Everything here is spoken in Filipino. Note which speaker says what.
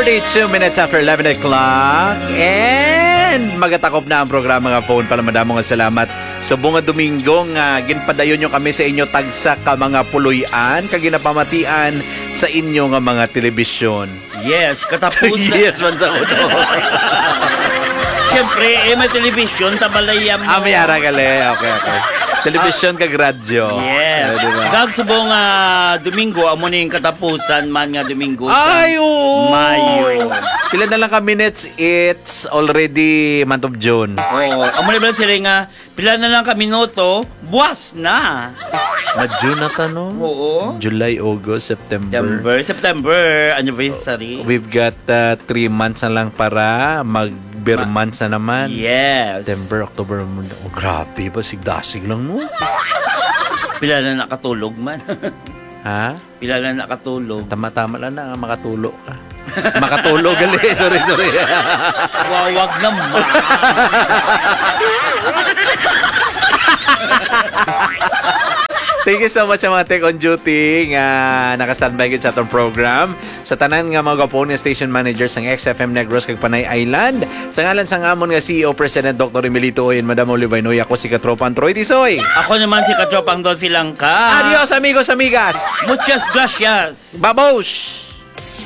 Speaker 1: 42 minutes after 11 o'clock. And magatakop na ang programa nga phone. Palamadamo nga salamat. Sa bunga Domingo nga ginpadayon nyo kami sa inyo tagsa ka mga puluyan kaginapamatian sa inyo nga mga telebisyon.
Speaker 2: Yes, katapusan.
Speaker 1: Yes, man sa uno.
Speaker 2: Siyempre, may television, tabalayam mo.
Speaker 1: May ara gali. Okay. Telebisyon kag radyo.
Speaker 2: Yes.
Speaker 1: Diba?
Speaker 2: Kag subong Domingo, amo na yung katapusan man nga Domingo
Speaker 1: Ay, oo.
Speaker 2: Mayo.
Speaker 1: Pila na lang ka minutes, it's already month of June.
Speaker 2: Oo. Amo na ba sila nga, pila na lang ka minuto, buwas na.
Speaker 1: June na tanong.
Speaker 2: Oo.
Speaker 1: July, August, September.
Speaker 2: September, anniversary.
Speaker 1: We've got 3 months na lang para mag-bear months na naman.
Speaker 2: Yes.
Speaker 1: September, October. Oh, grabe ba? Sigdasig lang, no?
Speaker 2: Pila na nakatulog man.
Speaker 1: Ha?
Speaker 2: Pila na nakatulog.
Speaker 1: Tama-tama lang na makatulog ka. Makatulog gali. Sorry.
Speaker 2: Wawag naman.
Speaker 1: Thank you so much sa mga tech on duty nga naka-standby sa atong program. Sa tanan nga mga kapon nga station managers ng XFM Negros kag Panay Island. Sa ngalan sa ngamon nga CEO President Dr. Emilito Oyen, Madam Olivay Noy, ako si Katropan Troy Tisoy.
Speaker 2: Ako naman si Katropang Don Filangka.
Speaker 1: Adios amigos, amigas.
Speaker 2: Muchas gracias.
Speaker 1: Babosh!